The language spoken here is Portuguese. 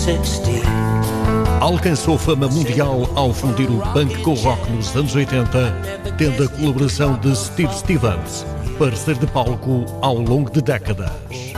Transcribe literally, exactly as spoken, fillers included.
Alcançou fama mundial ao fundir o punk com o rock nos anos oitenta, tendo a colaboração de Steve Stevens, parceiro de palco ao longo de décadas.